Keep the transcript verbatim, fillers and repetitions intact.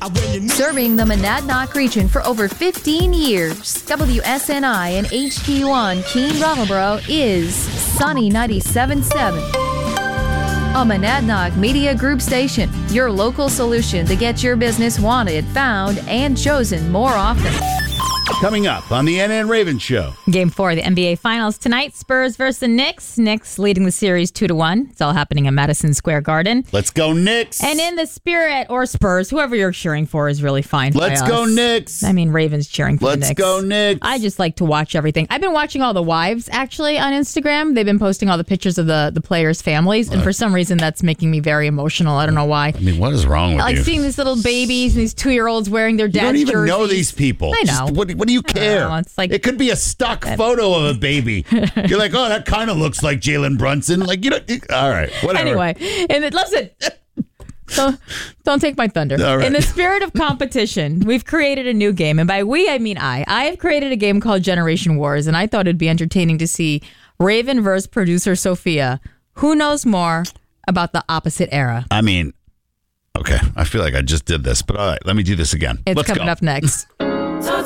Serving the Monadnock region for over fifteen years, W S N I and H G one Keene Brattleboro is Sunny ninety-seven point seven. A Monadnock Media Group station, your local solution to get your business wanted, found, and chosen more often. Coming up on the N N Ravens Show. Game four of the N B A Finals tonight. Spurs versus the Knicks. Knicks leading the series two to one. It's all happening at Madison Square Garden. Let's go Knicks. And in the spirit, or Spurs, whoever you're cheering for is really fine. Let's by go us. Knicks. I mean, Ravens cheering for Let's the Knicks. go Knicks. I just like to watch everything. I've been watching all the wives, actually, on Instagram. They've been posting all the pictures of the, the players' families. And for some reason, that's making me very emotional. I don't know why. I mean, what is wrong with I like you? seeing these little babies and these two-year-olds wearing their You dad's don't even jerseys. know these people. I know. Just, what, what do you care? know, it's like- it could be a stock photo of a baby. You're like, oh, that kind of looks like Jalen Brunson. Like, you know, all right, whatever. Anyway, and it, listen, don't, don't take my thunder. All right. In the spirit of competition, we've created a new game. And by we, I mean I. I have created a game called Generation Wars, and I thought it'd be entertaining to see Raven versus producer Sophia. Who knows more about the opposite era? I mean, okay, I feel like I just did this, but all right, let me do this again. It's Let's coming go. up next.